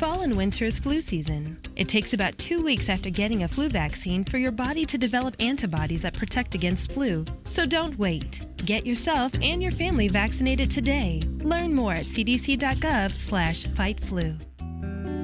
Fall and winter is flu season. It takes about 2 weeks after getting a flu vaccine for your body to develop antibodies that protect against flu. So don't wait. Get yourself and your family vaccinated today. Learn more at cdc.gov/fightflu.